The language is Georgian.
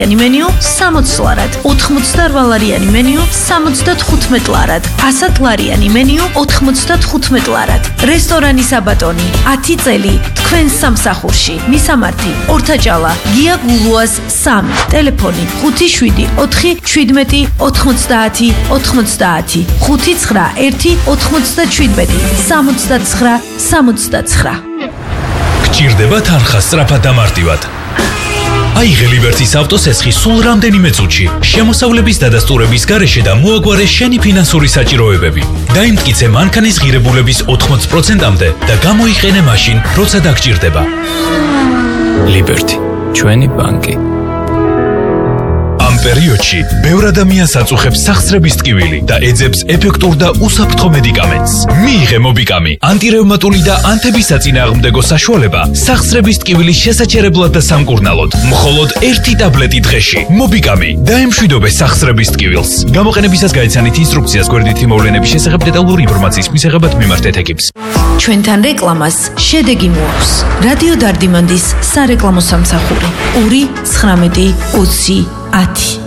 მენიუ 60 ლარად, 88 ლარიანი მენიუ 75 ლარად, 100 ლარიანი მენიუ 95 ლარად. რესტორანი საბატონი 10 წელი თქვენს სამსახურში. მისამართი ორთაჭალა გია გულუას 3. ტელეფონი 57 4 17 90 90 591 97 69 გჭირდება თანხა სწრაფად და მარტივად. აიღე ლიბერტის ავტოსესხი სულ რამდენიმე წუთში. შემოსავლების დადასტურების გარეშე და მოაგვარე შენი ფინანსური საჭიროებები. დაიმტკიცე მანქანის ღირებულების 80%-მდე და გამოიყენე მაშინ, როცა დაგჭირდება. ლიბერტი, ჩვენი ბანკი. ამ პერიოდში ბევრ ადამიანს აწუხებს სახსრების ტკივილი და ეძებს ეფექტურ და უსაფრთხო მედიკამენტს. მიიღე მობიკამი, ანტირევმატული და ანთებისაწინააღმდეგო საშუალება სახსრების ტკივილის შესაჩერებლად და სამკურნალოდ. მხოლოდ 1 ტაბლეტი დღეში. მობიკამი დაემშვიდობე სახსრების ტკივილს. გამოყენებისას გაიცანით ინსტრუქციას გვერდითი მოვლენების შესახებ დეტალური ინფორმაციის მისაღებად მიმართეთ ეკიპს. ჩვენთან რეკლამას შედეგი მოაქვს. რადიო დარდიმანდის სარეკლამო სამსახური 2 19 20 10